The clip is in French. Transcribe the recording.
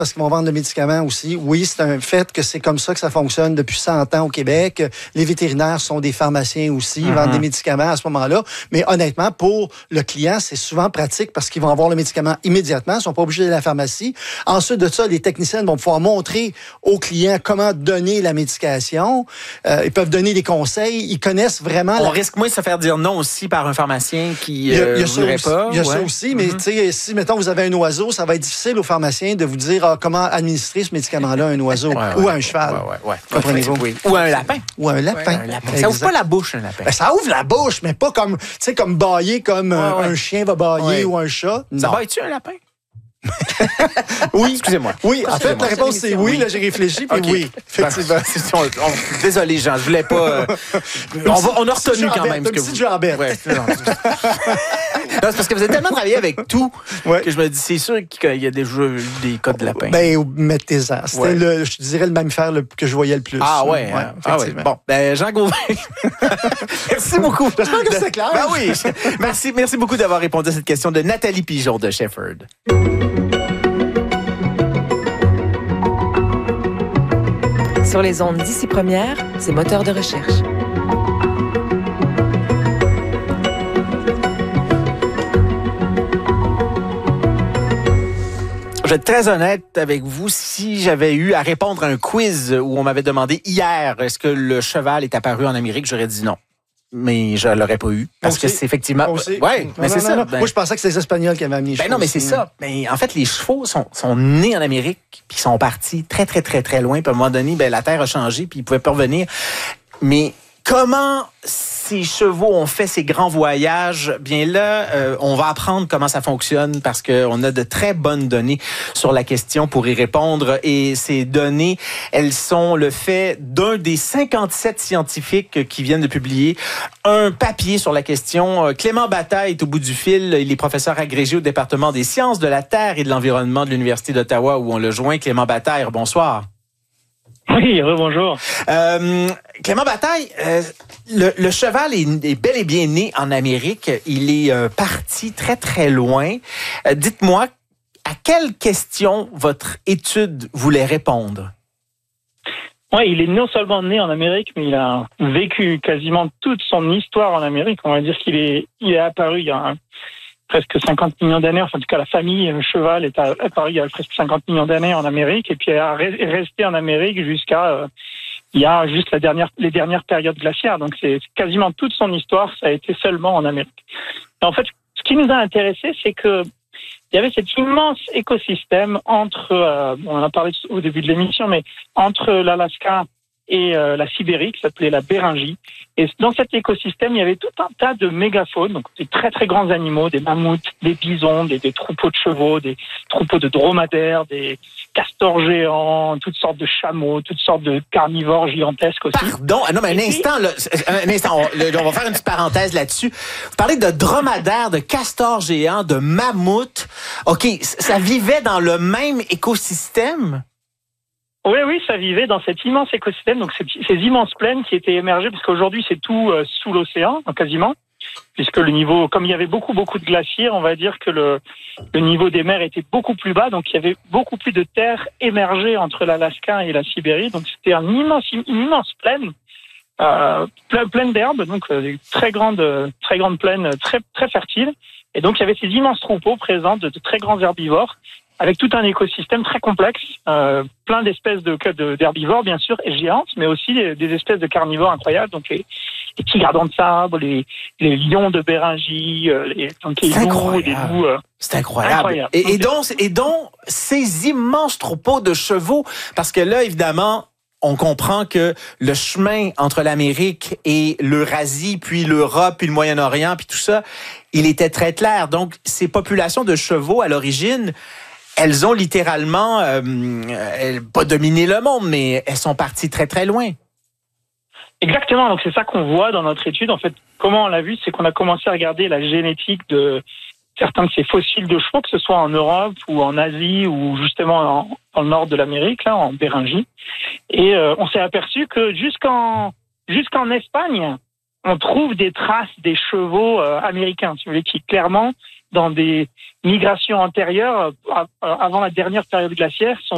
parce qu'ils vont vendre le médicament aussi. Oui, c'est un fait que c'est comme ça que ça fonctionne depuis 100 ans au Québec. Les vétérinaires sont des pharmaciens aussi, ils vendent des médicaments à ce moment-là. Mais honnêtement, pour le client, c'est souvent pratique parce qu'ils vont avoir le médicament immédiatement, ils ne sont pas obligés d'aller à la pharmacie. Ensuite de ça, les techniciens vont pouvoir montrer aux clients comment donner la médication. Ils peuvent donner des conseils. Ils connaissent vraiment... On risque moins de se faire dire non aussi par un pharmacien qui ne voudrait pas. Il y a ça aussi, mais tu sais, si, mettons, vous avez un oiseau, ça va être difficile au pharmacien de vous dire comment administrer ce médicamédicament-là à un oiseau ou à un cheval. Comprenez-vous? Oui. Ou à un lapin. Ou à un lapin. Ça ouvre pas la bouche, un lapin. Ben, ça ouvre la bouche, mais pas comme, tu sais, comme bâiller comme un chien va bâiller ou un chat. Ça bâille-tu un lapin? Oui. Excusez-moi. Oui, en fait, la réponse, c'est oui. Là, j'ai réfléchi, puis oui. Effectivement. Désolé, Jean, je voulais pas... on a retenu quand même ce que vous... Ouais, non, c'est parce que vous avez tellement travaillé avec tout que je me dis, c'est sûr qu'il y a déjà eu des cas de lapin. Ben, mettez-en. C'était, je dirais, le mammifère que je voyais le plus. Ah ouais, effectivement. Bon, ben, Jean Gauvin, merci beaucoup. J'espère que c'est clair. Ben oui. Merci beaucoup d'avoir répondu à cette question de Nathalie Pigeon de Shefford. Sur les ondes d'ici Première, c'est moteur de recherche. Je vais être très honnête avec vous. Si j'avais eu à répondre à un quiz où on m'avait demandé hier est-ce que le cheval est apparu en Amérique, j'aurais dit non. Mais je l'aurais pas eu. Parce que c'est effectivement... Oui, mais c'est ça. Moi, je pensais que c'était les Espagnols qui avaient amené les chevaux. Non, mais c'est ça. Mais en fait, les chevaux sont nés en Amérique, puis sont partis très, très, très, très loin. Puis à un moment donné, la Terre a changé, puis ils pouvaient pas revenir. Mais comment ces chevaux ont fait ces grands voyages? Bien là, on va apprendre comment ça fonctionne parce qu'on a de très bonnes données sur la question pour y répondre. Et ces données, elles sont le fait d'un des 57 scientifiques qui viennent de publier un papier sur la question. Clément Bataille est au bout du fil. Il est professeur agrégé au département des sciences de la Terre et de l'environnement de l'Université d'Ottawa où on le joint. Clément Bataille, bonsoir. Oui, rebonjour. Clément Bataille, le cheval est bel et bien né en Amérique. Il est parti très, très loin. Dites-moi, à quelle question votre étude voulait répondre? Oui, il est non seulement né en Amérique, mais il a vécu quasiment toute son histoire en Amérique. On va dire qu'il est apparu il y a presque 50 millions d'années. Enfin, en tout cas, la famille cheval est apparue il y a presque 50 millions d'années en Amérique et puis elle est restée en Amérique jusqu'à il y a juste les dernières périodes glaciaires. Donc, c'est quasiment toute son histoire, ça a été seulement en Amérique. Et en fait, ce qui nous a intéressés, c'est que il y avait cet immense écosystème entre, on en a parlé au début de l'émission, mais entre l'Alaska et la Sibérie, qui s'appelait la Béringie. Et dans cet écosystème, il y avait tout un tas de mégafaunes, donc des très très grands animaux, des mammouths, des bisons, des troupeaux de chevaux, des troupeaux de dromadaires, des castors géants, toutes sortes de chameaux, toutes sortes de carnivores gigantesques aussi. Pardon, non, mais un instant, on va faire une petite parenthèse là-dessus. Vous parlez de dromadaires, de castors géants, de mammouths. OK, ça vivait dans le même écosystème? Oui, ça vivait dans cet immense écosystème, donc ces immenses plaines qui étaient émergées, parce qu'aujourd'hui c'est tout sous l'océan, quasiment, puisque le niveau, comme il y avait beaucoup de glaciers, on va dire que le niveau des mers était beaucoup plus bas, donc il y avait beaucoup plus de terres émergées entre l'Alaska et la Sibérie, donc c'était une immense plaine, pleine d'herbes, donc très grande plaine, très très fertile, et donc il y avait ces immenses troupeaux présents de très grands herbivores, avec tout un écosystème très complexe, plein d'espèces d'herbivores, bien sûr, et géantes, mais aussi des espèces de carnivores incroyables, donc les petits gardons de sable, les lions de Béringie, les loups, les loups. C'est incroyable. Et donc, ces immenses troupeaux de chevaux, parce que là, évidemment, on comprend que le chemin entre l'Amérique et l'Eurasie, puis l'Europe, puis le Moyen-Orient, puis tout ça, il était très clair. Donc, ces populations de chevaux, à l'origine, elles ont littéralement, pas dominé le monde, mais elles sont parties très, très loin. Exactement. Donc, c'est ça qu'on voit dans notre étude. En fait, comment on l'a vu, c'est qu'on a commencé à regarder la génétique de certains de ces fossiles de chevaux, que ce soit en Europe ou en Asie ou justement dans le nord de l'Amérique, là, en Béringie. Et on s'est aperçu que jusqu'en Espagne, on trouve des traces des chevaux américains, si vous voulez, qui clairement, dans des migrations antérieures, avant la dernière période glaciaire, sont